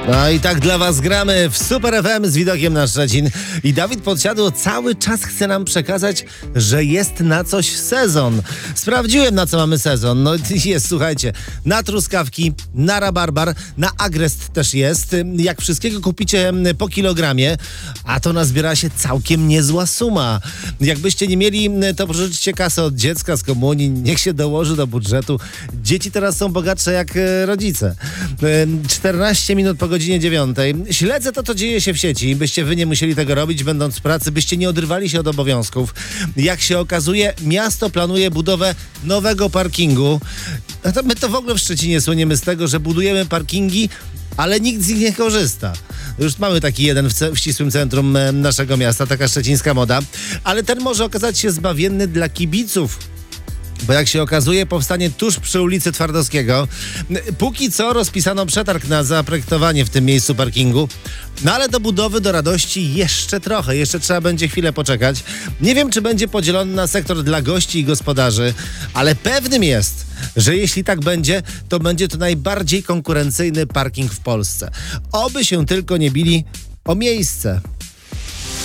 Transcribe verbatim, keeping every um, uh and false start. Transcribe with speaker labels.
Speaker 1: No i tak dla was gramy w Super F M z widokiem na Szczecin. I Dawid Podsiadło cały czas chce nam przekazać, że jest na coś sezon. Sprawdziłem, na co mamy sezon. No jest, słuchajcie, na truskawki, na rabarbar, na agrest też jest. Jak wszystkiego kupicie po kilogramie, a to nazbiera się całkiem niezła suma. Jakbyście nie mieli, to pożyczcie kasę od dziecka z komunii, niech się dołoży do budżetu. Dzieci teraz są bogatsze jak rodzice. czternaście minut po godzinie dziewiątej. Śledzę to, co dzieje się w sieci, byście wy nie musieli tego robić, będąc w pracy, byście nie odrywali się od obowiązków. Jak się okazuje, miasto planuje budowę nowego parkingu. No to my to w ogóle w Szczecinie słyniemy z tego, że budujemy parkingi, ale nikt z nich nie korzysta. Już mamy taki jeden w, ce- w ścisłym centrum e, naszego miasta, taka szczecińska moda, ale ten może okazać się zbawienny dla kibiców. Bo jak się okazuje, powstanie tuż przy ulicy Twardowskiego. Póki co rozpisano przetarg na zaprojektowanie w tym miejscu parkingu. No ale do budowy, do radości jeszcze trochę. Jeszcze trzeba będzie chwilę poczekać. Nie wiem, czy będzie podzielony na sektor dla gości i gospodarzy, ale pewnym jest, że jeśli tak będzie, to będzie to najbardziej konkurencyjny parking w Polsce. Oby się tylko nie bili o miejsce.